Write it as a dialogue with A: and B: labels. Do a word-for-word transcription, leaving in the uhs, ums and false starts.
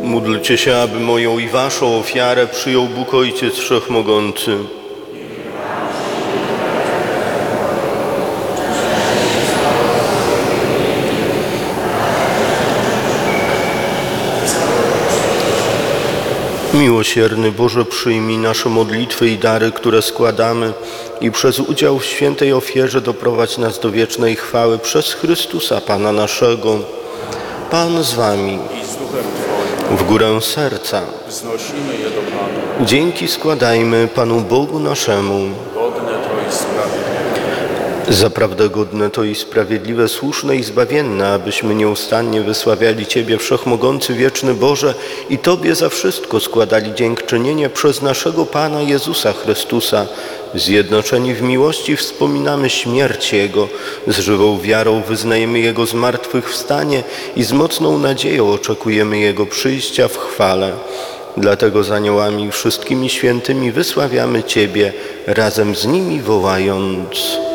A: Módlcie się, aby moją i waszą ofiarę przyjął Bóg Ojciec Wszechmogący. Miłosierny Boże, przyjmij nasze modlitwy i dary, które składamy i przez udział w świętej ofierze doprowadź nas do wiecznej chwały przez Chrystusa Pana naszego. Pan z wami.
B: I z duchem Twoim.
A: W górę serca.
B: Wznosimy je do Pana.
A: Dzięki składajmy Panu Bogu naszemu.
B: Godne to i sprawiedliwe.
A: Zaprawdę godne to i sprawiedliwe, słuszne i zbawienne, abyśmy nieustannie wysławiali Ciebie, Wszechmogący, wieczny Boże, i Tobie za wszystko składali dziękczynienie przez naszego Pana Jezusa Chrystusa. Zjednoczeni w miłości wspominamy śmierć Jego, z żywą wiarą wyznajemy Jego zmartwychwstanie i z mocną nadzieją oczekujemy Jego przyjścia w chwale. Dlatego z aniołami i wszystkimi świętymi wysławiamy Ciebie, razem z nimi wołając: